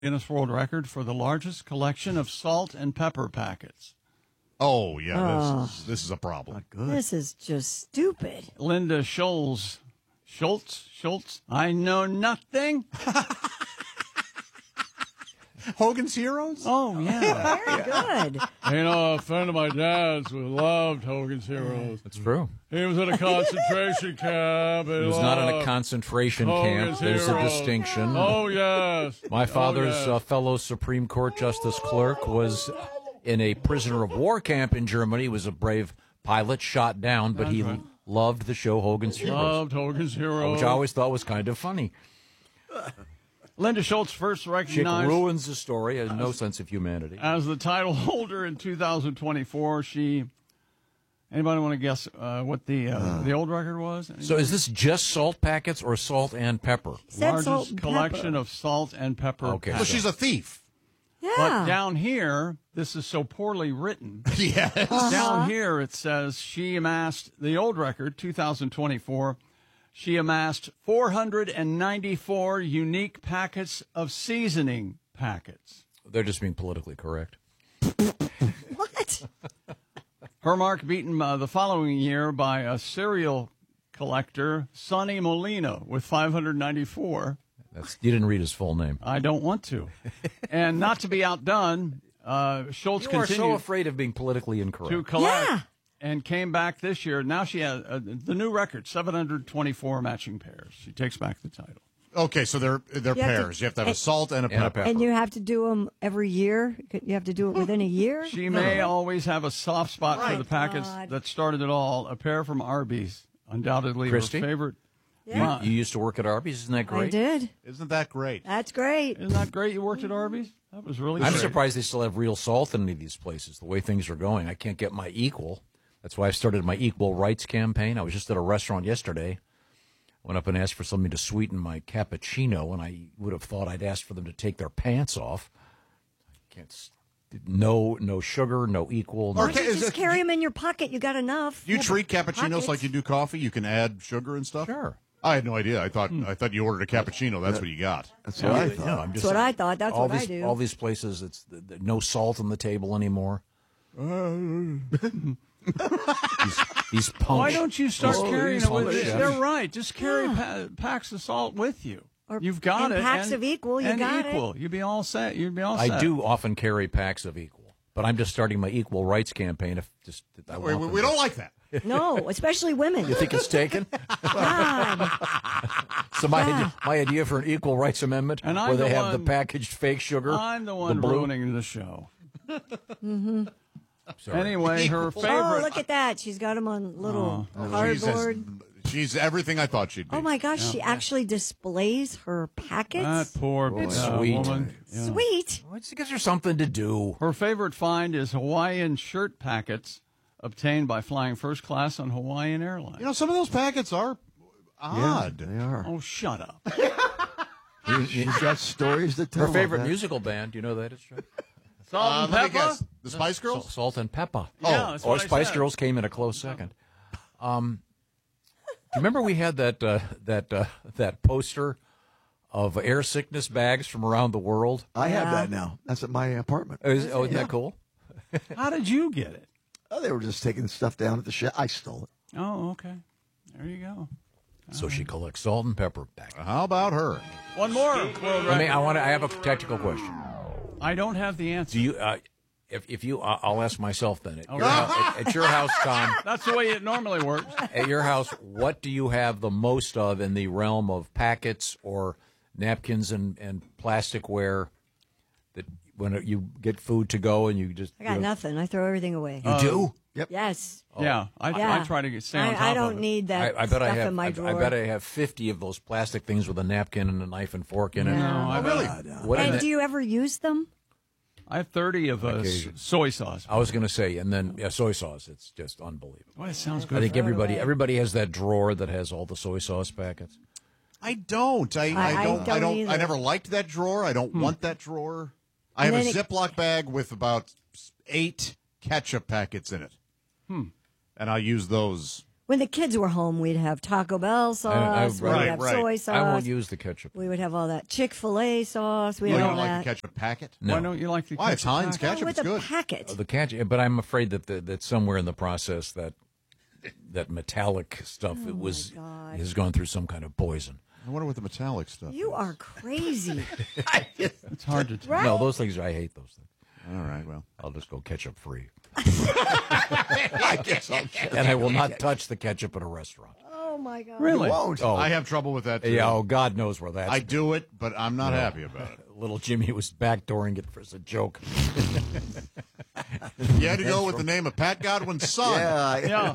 Guinness World Record for the largest collection of salt and pepper packets. Oh, yeah, this is a problem. Not good. This is just stupid. Linda Schultz, I know nothing. Hogan's Heroes? Oh, yeah. Very good. You know, a friend of my dad's who loved Hogan's Heroes. That's true. He was in a concentration camp. He was not in a concentration camp. There's a distinction. Oh, yes. My father's fellow Supreme Court Justice clerk was in a prisoner of war camp in Germany. He was a brave pilot, shot down, but he loved the show Hogan's Heroes. Loved Hogan's Heroes. Which I always thought was kind of funny. Linda Schultz first She recognized ruins the story, has no sense of humanity. as the title holder in 2024. Anybody want to guess what the old record was? So is this just salt packets or salt and pepper? Said Largest salt and collection pepper. of salt and pepper. Okay. So packets. she's a thief. Yeah. But down here, this is so poorly written. Yes. Down here, it says she amassed the old record, 2024. She amassed 494 unique packets of seasoning packets. They're just being politically correct. What? Her mark beaten the following year by a cereal collector, Sonny Molina, with 594. You didn't read his full name. I don't want to. And not to be outdone, Schultz You are so continued afraid of being politically incorrect. to collect Yeah. and came back this year. Now she has the new record, 724 matching pairs. She takes back the title. Okay, so they're pairs. You have to have a salt and a pepper. And you have to do them every year? You have to do it within a year? She may always have a soft spot for the packets God. that started it all. A pair from Arby's, undoubtedly Christy? her favorite. Yeah. You used to work at Arby's, isn't that great? I did. Isn't that great? That's great. Isn't that great? You worked at Arby's? That was really I'm great. surprised they still have real salt in any of these places, the way things are going. I can't get my equal. That's why I started my equal rights campaign. I was just at a restaurant yesterday. Went up and asked for something to sweeten my cappuccino, and I would have thought I'd asked for them to take their pants off. I can't. No sugar, no equal. Why No, don't you just carry them in your pocket? You got enough. You Yeah, treat but cappuccinos pockets. like you do coffee? You can add sugar and stuff? sure. I had no idea. I thought you ordered a cappuccino. That's what you got. That's what I thought. No, I'm just That's what I thought. That's all what I these, do. All these places, it's no salt on the table anymore. These punks. Why don't you start carrying it with punks, you? chefs. They're right. Just carry packs of salt with you. Or You've got in it. packs of equal, you and got it. equal. You'd be all set. You'd be all set. I do often carry packs of equal, but I'm just starting my equal rights campaign. We don't like that. No, especially women. You think it's taken? God. So my idea for an equal rights amendment, And I'm where they the have the one- packaged fake sugar. I'm the one blue. ruining the show. Sorry. Anyway, her Oh, favorite. look at that. She's got them on little cardboard. She's everything I thought she'd be. Oh, my gosh. She actually displays her packets. That poor It's sweet. woman. Yeah. Sweet. Well, it gives her something to do. Her favorite find is Hawaiian shirt packets obtained by flying first class on Hawaiian Airlines. You know, some of those packets are odd. They are. Oh, shut up. She's got stories to tell. Her favorite about that. musical band, do you know that is true? Salt and Let me pepper? guess. The Spice Girls? Salt and Pepper. Yeah, that's or what I Spice said. Girls came in a close second. Do you remember we had that poster of air sickness bags from around the world? I have Yeah. that now. That's at my apartment. Isn't that cool? How did you get it? Oh, they were just taking stuff down at the shed. I stole it. Oh, okay. There you go. So she collects salt and pepper bags. How about her? One more. World record. I have a technical question. I don't have the answer. Do you? If you, I'll ask myself then. Okay. At your house, Tom. That's the way it normally works. At your house, what do you have the most of in the realm of packets or napkins and plasticware? That when you get food to go and you just I got nothing. I throw everything away. You do? Yes. Yeah, Yeah. I try to stay on top I of don't it. need that I bet stuff I have. in my drawer. I bet I have 50 of those plastic things with a napkin and a knife and fork in it. No. I Really? What in And the- do you ever use them? I have 30 of Occasion. soy sauce. I was going to say, and then soy sauce. It's just unbelievable. Boy, it sounds good. I think Throw it away. everybody has that drawer that has all the soy sauce packets. I don't. I don't either. I never liked that drawer. I don't want that drawer. I have And a then Ziploc bag with about 8 ketchup packets in it. And I use those When the kids were home, we'd have Taco Bell sauce. right, we'd have right. soy sauce. I won't use the ketchup. We would have all that Chick-fil-A sauce. We You had all don't like that. the ketchup packet? No. Why don't you like the Why? It's Heinz packet? ketchup. with It's a good. packet. The ketchup, but I'm afraid that somewhere in the process that metallic stuff has gone through some kind of poison. I wonder what the metallic stuff You is. are crazy. It's hard to tell. Right? No, those things, I hate those things. All right, well. I'll just go ketchup free. I guess I'll And I will not touch the ketchup at a restaurant. Oh, my God. Really? won't. Oh, I have trouble with that, too. yeah, oh, God knows where that's I do it, but I'm not happy about it. Little Jimmy was backdooring it as a joke. You had to go with the name of Pat Godwin's son. Yeah.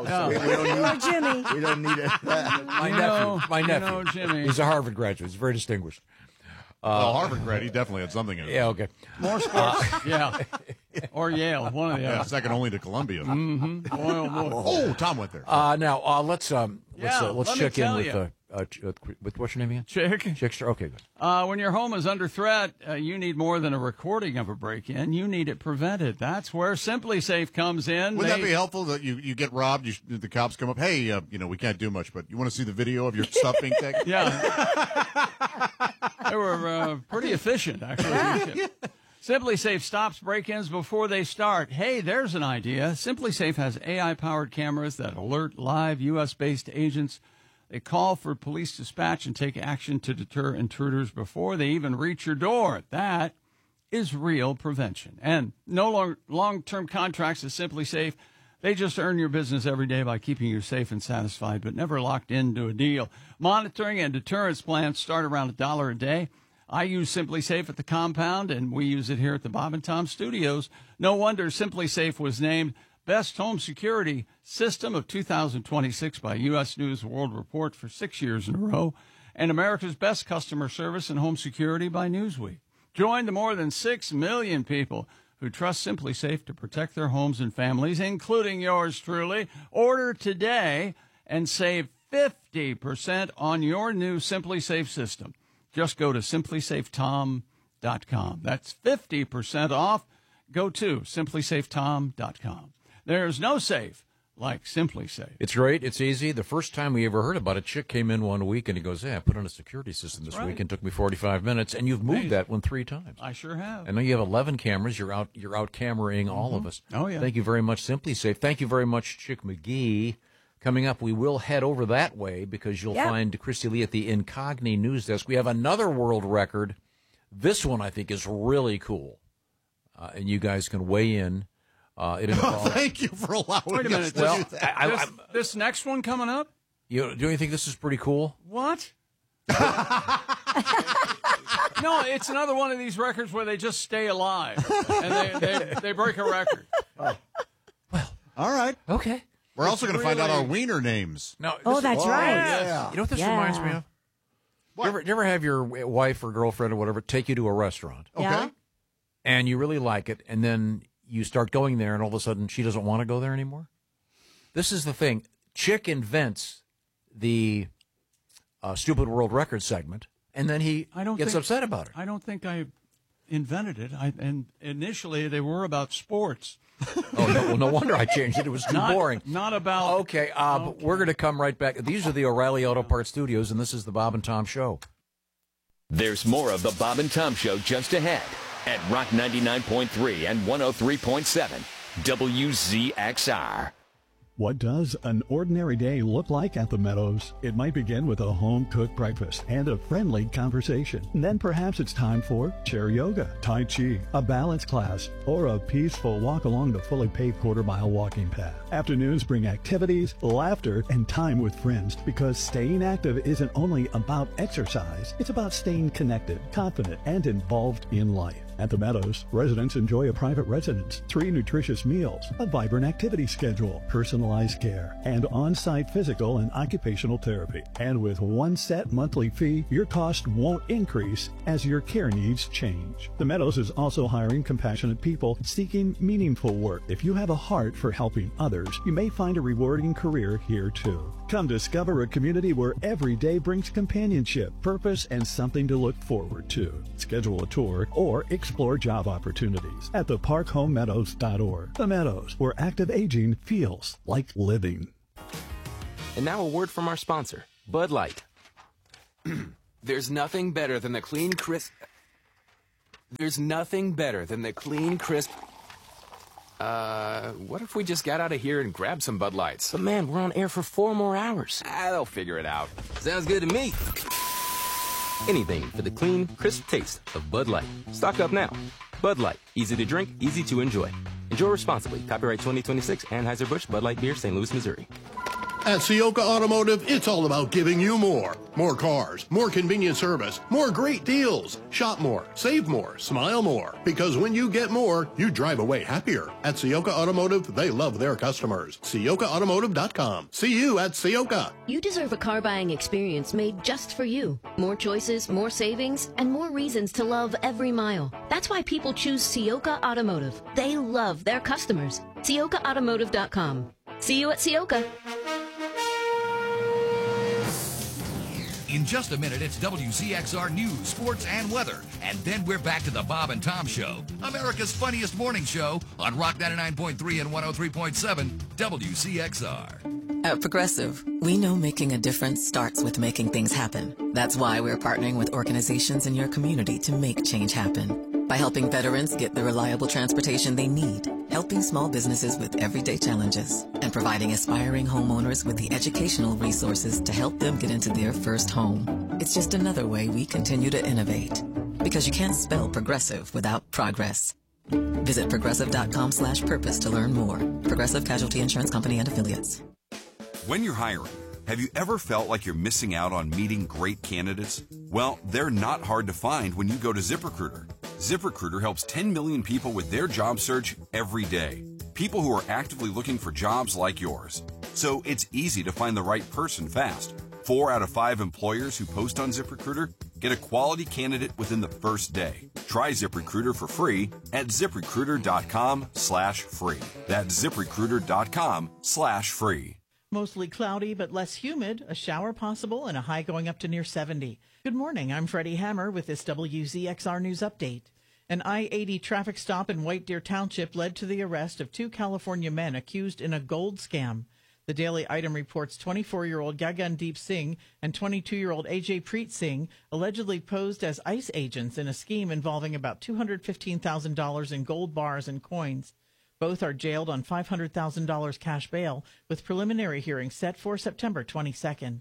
Poor Jimmy. We don't need it. My nephew. Jimmy. He's a Harvard graduate. He's very distinguished. Well, Harvard grad, he definitely had something in it. Yeah, okay. More sports. Yeah. Or Yale, one of the Yeah, other. second only to Columbia. Boy, oh, boy. Oh, Tom went there. Now let's Yeah, let's let me check in tell with you. with what's your name again? Chick. Chickster. Okay, good. When your home is under threat, you need more than a recording of a break-in. You need it prevented. That's where Simply Safe comes in. Wouldn't that be helpful that you get robbed? The cops come up. Hey, we can't do much, but you want to see the video of your stuff being taken? Yeah. They were pretty efficient, actually. Simply Safe stops break-ins before they start. Hey, there's an idea. Simply Safe has AI-powered cameras that alert live U.S.-based agents. They call for police dispatch and take action to deter intruders before they even reach your door. That is real prevention. And no long-term contracts is Simply Safe. They just earn your business every day by keeping you safe and satisfied, but never locked into a deal. Monitoring and deterrence plans start around $1 a day. I use Simply Safe at the compound, and we use it here at the Bob and Tom Studios. No wonder Simply Safe was named Best Home Security System of 2026 by U.S. News World Report for 6 years in a row, and America's Best Customer Service and Home Security by Newsweek. Join the more than 6 million people who trust Simply Safe to protect their homes and families, including yours truly. Order today and save 50% on your new Simply Safe system. Just go to simplysafetom.com. That's 50% off. Go to simplysafetom.com. There's no safe like Simply Safe. It's great. It's easy. The first time we ever heard about it, Chick came in one week and he goes, I put on a security system this week and took me 45 minutes. And you've moved that one 3 times. I sure have. I know you have 11 cameras. You're out cameraing all of us. Oh, yeah. Thank you very much, Simply Safe. Thank you very much, Chick McGee. Coming up, we will head over that way because you'll find Christy Lee at the Incogni News Desk. We have another world record. This one, I think, is really cool. And you guys can weigh in. It involves... Thank you for allowing Wait a minute. us to do that. This next one coming up? Do you think this is pretty cool? What? No, it's another one of these records where they just stay alive and they break a record. All right. Okay. We're also going to find out our wiener names. No, That's right. Yeah. You know what this Yeah. reminds me of? You ever have your wife or girlfriend or whatever take you to a restaurant, Okay. Yeah. and you really like it, and then you start going there, and all of a sudden she doesn't want to go there anymore? This is the thing. Chick invents the Stupid World Record segment, and then he gets upset about it. I don't think I invented it. And initially they were about sports. Oh, no, well, no wonder I changed it. It was too boring. Not about. Okay, but we're going to come right back. These are the O'Reilly Auto Parts Studios, and this is the Bob and Tom Show. There's more of the Bob and Tom Show just ahead at Rock 99.3 and 103.7 WZXR. What does an ordinary day look like at the Meadows? It might begin with a home-cooked breakfast and a friendly conversation. And then perhaps it's time for chair yoga, Tai Chi, a balance class, or a peaceful walk along the fully paved quarter-mile walking path. Afternoons bring activities, laughter, and time with friends because staying active isn't only about exercise. It's about staying connected, confident, and involved in life. At the Meadows, residents enjoy a private residence, 3 nutritious meals, a vibrant activity schedule, personalized care, and on-site physical and occupational therapy. And with one set monthly fee, your cost won't increase as your care needs change. The Meadows is also hiring compassionate people seeking meaningful work. If you have a heart for helping others, you may find a rewarding career here too. Come discover a community where every day brings companionship, purpose, and something to look forward to. Schedule a tour or explore job opportunities at theparkhomemeadows.org. The Meadows, where active aging feels like living. And now a word from our sponsor, Bud Light. There's nothing better than the clean, crisp... what if we just got out of here and grabbed some Bud Lights? But man, we're on air for 4 more hours. They'll figure it out. Sounds good to me. Anything for the clean, crisp taste of Bud Light. Stock up now. Bud Light. Easy to drink, easy to enjoy. Enjoy responsibly. Copyright 2026, Anheuser-Busch, Bud Light Beer, St. Louis, Missouri. At Ciocca Automotive, it's all about giving you more. More cars, more convenient service, more great deals. Shop more, save more, smile more. Because when you get more, you drive away happier. At Ciocca Automotive, they love their customers. CioccaAutomotive.com. See you at Ciocca. You deserve a car buying experience made just for you. More choices, more savings, and more reasons to love every mile. That's why people choose Ciocca Automotive. They love their customers. CioccaAutomotive.com. See you at Ciocca. In just a minute, it's WCXR News, Sports, and Weather. And then we're back to the Bob and Tom Show, America's funniest morning show on Rock 99.3 and 103.7 WCXR. At Progressive, we know making a difference starts with making things happen. That's why we're partnering with organizations in your community to make change happen. By helping veterans get the reliable transportation they need, helping small businesses with everyday challenges, and providing aspiring homeowners with the educational resources to help them get into their first home. It's just another way we continue to innovate. Because you can't spell progressive without progress. Visit progressive.com/purpose to learn more. Progressive Casualty Insurance Company and Affiliates. When you're hiring, have you ever felt like you're missing out on meeting great candidates? Well, they're not hard to find when you go to ZipRecruiter. ZipRecruiter helps 10 million people with their job search every day. People who are actively looking for jobs like yours. So it's easy to find the right person fast. 4 out of 5 employers who post on ZipRecruiter get a quality candidate within the first day. Try ZipRecruiter for free at ZipRecruiter.com/free. That's ZipRecruiter.com/free. Mostly cloudy but less humid, a shower possible, and a high going up to near 70. Good morning, I'm Freddie Hammer with this WZXR News Update. An I-80 traffic stop in White Deer Township led to the arrest of 2 California men accused in a gold scam. The Daily Item reports 24-year-old Gagandeep Singh and 22-year-old AJ Preet Singh allegedly posed as ICE agents in a scheme involving about $215,000 in gold bars and coins. Both are jailed on $500,000 cash bail, with preliminary hearings set for September 22nd.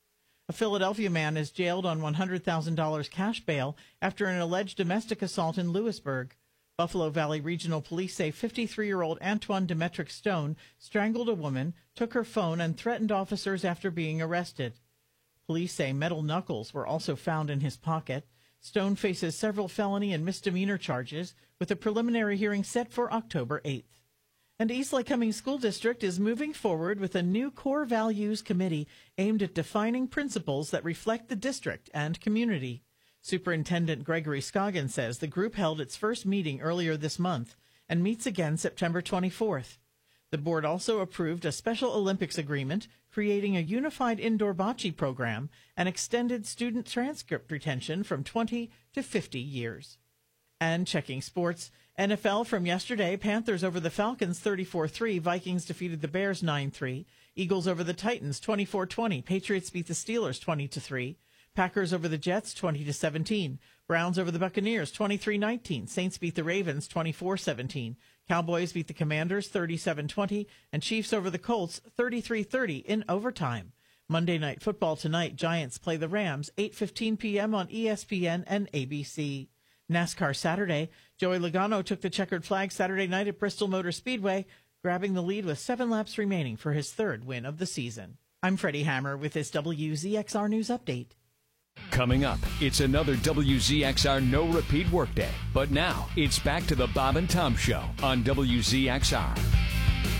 A Philadelphia man is jailed on $100,000 cash bail after an alleged domestic assault in Lewisburg. Buffalo Valley Regional Police say 53-year-old Antoine Demetric Stone strangled a woman, took her phone, and threatened officers after being arrested. Police say metal knuckles were also found in his pocket. Stone faces several felony and misdemeanor charges, with a preliminary hearing set for October 8th. And East Lake Cummings School District is moving forward with a new core values committee aimed at defining principles that reflect the district and community. Superintendent Gregory Scoggin says the group held its first meeting earlier this month and meets again September 24th. The board also approved a Special Olympics agreement, creating a unified indoor bocce program and extended student transcript retention from 20 to 50 years. And checking sports, NFL from yesterday, Panthers over the Falcons 34-3, Vikings defeated the Bears 9-3, Eagles over the Titans 24-20, Patriots beat the Steelers 20-3, Packers over the Jets 20-17, Browns over the Buccaneers 23-19, Saints beat the Ravens 24-17, Cowboys beat the Commanders 37-20, and Chiefs over the Colts 33-30 in overtime. Monday Night Football tonight, Giants play the Rams 8:15 p.m. on ESPN and ABC. NASCAR Saturday, Joey Logano took the checkered flag Saturday night at Bristol Motor Speedway, grabbing the lead with 7 laps remaining for his 3rd win of the season. I'm Freddie Hammer with this WZXR News Update. Coming up, it's another WZXR No Repeat Workday. But now, it's back to the Bob and Tom Show on WZXR.